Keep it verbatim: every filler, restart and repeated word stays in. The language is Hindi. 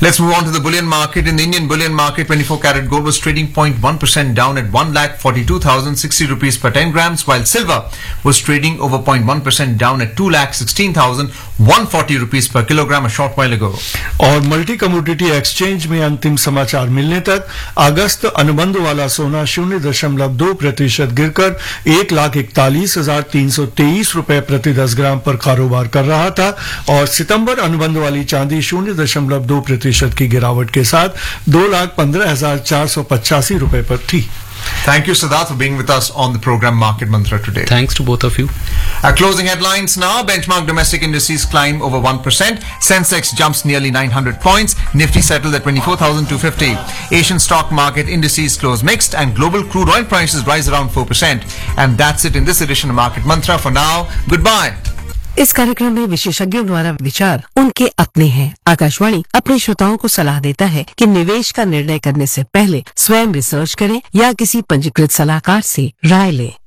Let's move on to the bullion market. In the Indian bullion market, twenty-four karat gold was trading zero point one percent down at one lakh forty-two thousand sixty rupees per ten grams, while silver was trading over zero point one percent down at two lakh sixteen thousand one hundred forty rupees per kilogram a short while ago. और मल्टी कमोडिटी एक्सचेंज में अंतिम समाचार मिलने तक अगस्त अनुबंध वाला सोना शून्य दशमलव दो प्रतिशत गिरकर एक लाख इकतालीस हजार तीन सौ तेईस रुपए प्रति दस ग्राम पर कारोबार कर रहा था, और सितंबर अनुबंध वाली चांदी शून्य दशमलव दो प्रतिशत की गिरावट के साथ दो लाख पंद्रह हजार चार सौ पचासी रुपए पर थी. Thank you, Siddharth, for being with us on the program Market Mantra today. Thanks to both of you. Our closing headlines now. Benchmark domestic indices climb over one percent. Sensex jumps nearly nine hundred points. Nifty settled at twenty-four thousand two hundred fifty. Asian stock market indices close mixed, and global crude oil prices rise around four percent. And that's it in this edition of Market Mantra. For now, goodbye. इस कार्यक्रम में विशेषज्ञों द्वारा विचार उनके अपने हैं. आकाशवाणी अपने श्रोताओं को सलाह देता है कि निवेश का निर्णय करने से पहले स्वयं रिसर्च करें या किसी पंजीकृत सलाहकार से राय लें.